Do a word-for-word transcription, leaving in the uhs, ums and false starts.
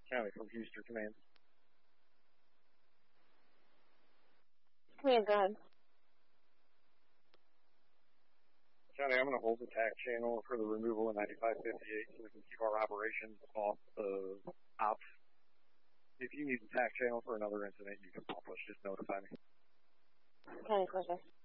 County from Houston Command. Command, go ahead. County, I'm going to hold the tack channel for the removal of ninety-five fifty-eight so we can keep our operations off the ops. If you need the tack channel for another incident, you can pop us. Just notify me. County, closer.